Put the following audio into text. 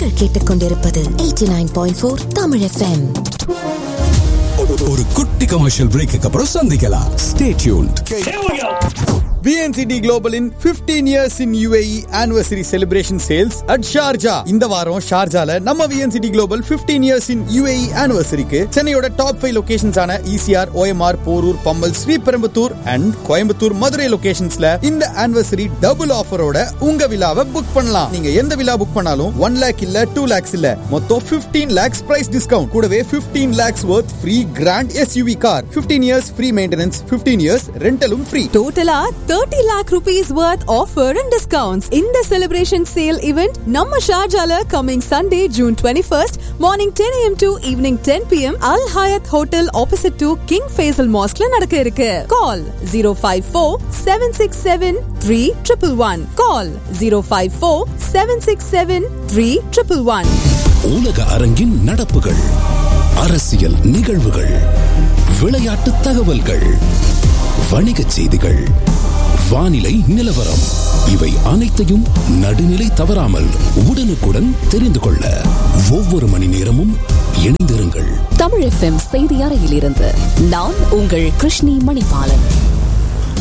நீங்கள் கேட்டுக்கொண்டிருப்பது 89.4 தமிழ் FM. ஒரு குட்டி கமர்ஷியல் பிரேக்குக்கு அப்புறம் சந்திக்கலாம். Stay tuned. VNCT Global in 15 years in UAE anniversary celebration sales at Sharjah. இந்த வாரம் ஷார்ஜால நம்ம VNCT Global 15 years in UAE anniversaryக்கு சென்னையோட டாப் 5 லொகேஷன்ஸ் ஆன ECR, OMR, Porur, Pammal, Sriperumbudur and Coimbatore, Madurai லொகேஷன்ஸ்ல இந்த anniversary டபுள் ஆஃபரோட உங்க விழாவை புக் பண்ணலாம். நீங்க எந்த விழா புக் பண்ணாலும் 1 lakh இல்ல 2 lakhs இல்ல, மொத்தம் 15 lakhs price discount. கூடவே 15 lakhs worth free grand SUV car, 15 years free maintenance, 15 years rentalum free. Totally 30 lakh rupees worth offer and discounts in the celebration sale event நம்ம ஷார்ஜால coming Sunday June 21st morning 10 a.m. to evening 10 p.m. Al Hayat Hotel opposite to King Faisal Mosque ல நடக்க இருக்கு. Call 054-767-3111. Call 054-767-3111. உலக அரங்கின் நடப்புகள், அரசியல் நிகழ்வுகள், விளையாட்டு தகவல்கள், வணிகச் செய்திகள், வானிலை நிலவரம், இவை அனைத்தையும் நடுநிலை தவறாமல் உடனுக்குடன் தெரிந்து கொள்ள ஒவ்வொரு மணி நேரமும் இணைந்திருங்கள். தமிழ் FM செய்தி அறையிலிருந்து நான் உங்கள் கிருஷ்ணி மணிபாலன்.